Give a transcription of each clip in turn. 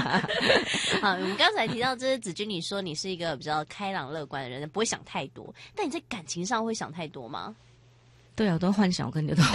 好，我们刚才提到，就是子君，你说你是一个比较开朗乐观的人，不会想太多。但你在感情上会想太多吗？ 对啊，我都幻想我跟你的。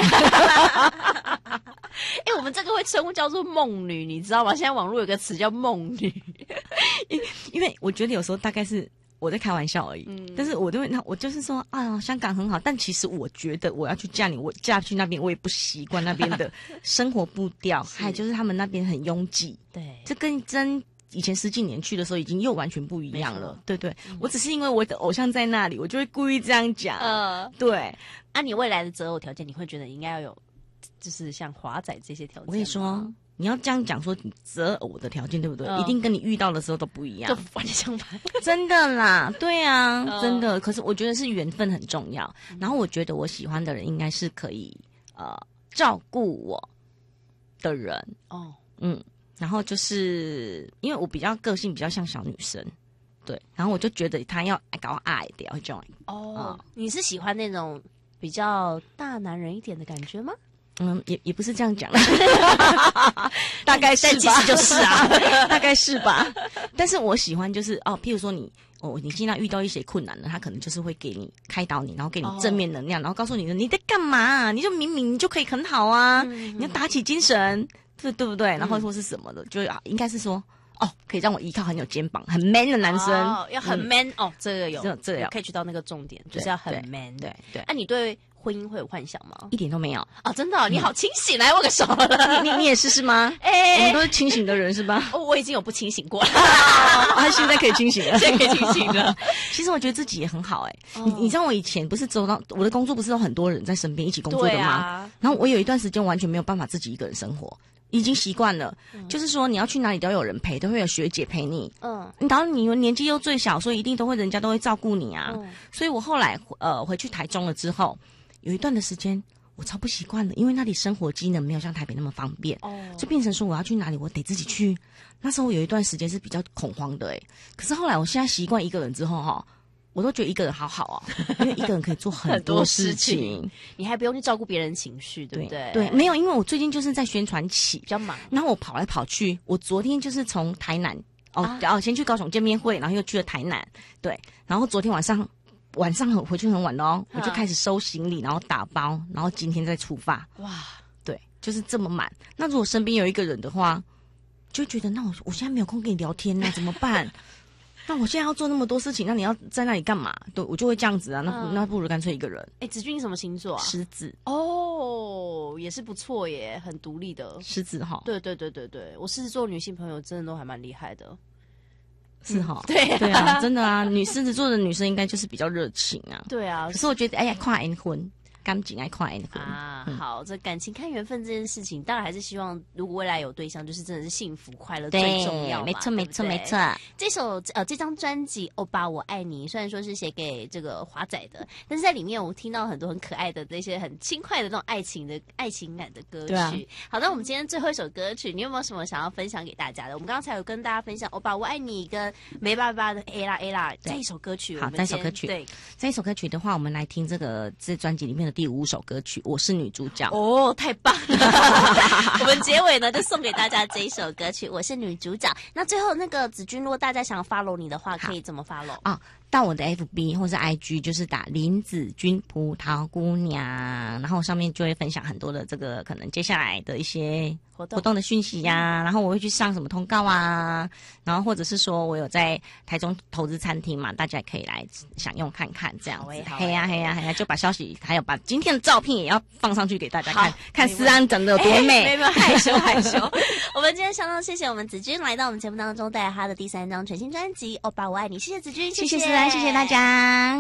我们这个会称呼叫做梦女，你知道吗？现在网络有个词叫梦女， 因为我觉得有时候大概是我在开玩笑而已，但是我就是说啊，香港很好，但其实我觉得我要去嫁你，我嫁去那边我也不习惯那边的生活步调，还有就是他们那边很拥挤，对，这跟以前10几年去的时候已经又完全不一样了，对对，我只是因为我的偶像在那里，我就会故意这样讲，对。 你未来的择偶条件，你会觉得应该要有，就是像华仔这些条件。 我跟你说，你要这样讲说你择偶的条件对不对？一定跟你遇到的时候都不一样， 就完全相反。 真的啦，对啊，真的。可是我觉得是缘分很重要。然后我觉得我喜欢的人应该是可以照顾我的人然后就是因为我比较个性比较像小女生，对，然后我就觉得他要搞矮一点这种。 你是喜欢那种比较大男人一点的感觉吗？ 也不是这样讲，大概是吧， 其实就是啊， 大概是吧。但是我喜欢就是譬如说你现在遇到一些困难了，他可能就是会给你开导你，然后给你正面能量，然后告诉你你在干嘛，你就明明你就可以很好啊，你要打起精神，对不对？然后说是什么的，就应该是说可以让我依靠，很有肩膀，很 man 的男生， 要很 man 这个有， 这个可以去到那个重点，就是要很 man。 对。 你对婚姻会有幻想吗？ 一点都没有真的你好清醒，来握个手了。 你也试吗？我们都是清醒的人是吧？ 我已经有不清醒过了， 现在可以清醒了， 现在可以清醒了。 其实我觉得自己也很好你知道我以前不是走到我的工作不是有很多人在身边一起工作的吗？然后我有一段时间完全没有办法自己一个人生活。已经习惯了，就是说你要去哪里都要有人陪，都会有学姐陪你。然后你年纪又最小，所以一定人家都会照顾你啊。所以我后来回去台中了之后，有一段的时间我超不习惯的，因为那里生活机能没有像台北那么方便，就变成说我要去哪里我得自己去。那时候有一段时间是比较恐慌的可是后来我现在习惯一个人之后我都觉得一个人好好因为一个人可以做很多事情， 你还不用去照顾别人情绪，对不对？ 对，没有，因为我最近就是在宣传期，比较忙， 然后我跑来跑去。我昨天就是从台南先去高雄见面会，然后又去了台南，对，然后昨天晚上回去很晚我就开始收行李，然后打包，然后今天再出发。哇，对，就是这么满。那如果身边有一个人的话，就觉得那我现在没有空跟你聊天怎么办？那我现在要做那么多事情，那你要在那里干嘛？对，我就会这样子那不如干脆一个人。 子君什么星座啊？ 狮子。 也是不错耶，很独立的狮子对，我狮子座女性朋友真的都还蛮厉害的。 是对啊，真的啊，狮子座的女生应该就是比较热情啊。 对啊， 可是我觉得看缘分。感情爱看缘分好，这感情看缘分这件事情，当然还是希望如果未来有对象，就是真的是幸福快乐最重要嘛。 没错。 这张专辑《欧巴我爱你》虽然说是写给这个华仔的，但是在里面我听到很多很可爱的那些很轻快的那种爱情感的歌曲。好，那我们今天最后一首歌曲，你有没有什么想要分享给大家的？我们刚才有跟大家分享《欧巴我爱你》跟梅爸爸的 Ella 这一首歌曲。 好，这一首歌曲。对，这一首歌曲的话，我们来听这专辑里面的第5首歌曲，我是女主角。 太棒了！我们结尾呢就送给大家这一首歌曲，我是女主角。那最后那个子君，如果大家想要 follow 你的话，可以怎么 follow 到我的 FB 或是 IG， 就是打林子君葡萄姑娘，然后上面就会分享很多的这个可能接下来的一些活动的讯息然后我会去上什么通告然后或者是说我有在台中投资餐厅嘛，大家也可以来享用看看这样子。嘿呀，就把消息还有把今天的照片也要放上去给大家看思安长得有多美。 没有害羞。我们今天相当谢谢我们子君来到我们节目当中，带来他的第3张全新专辑《欧巴我爱你》，谢谢子君， 谢谢思安，谢谢大家。